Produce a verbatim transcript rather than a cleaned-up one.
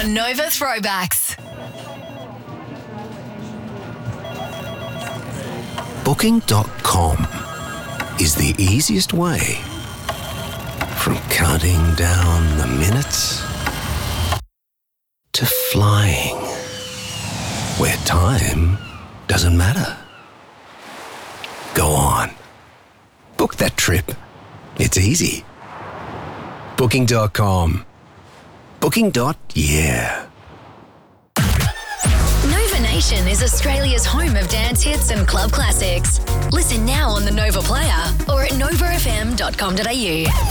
on Nova Throwbacks. Booking dot com is the easiest way from counting down the minutes to flying where time doesn't matter. Go on. Book that trip. It's easy. Booking dot com. Booking. Yeah. Nova Nation is Australia's home of dance hits and club classics. Listen now on the Nova Player or at nova f m dot com dot a u.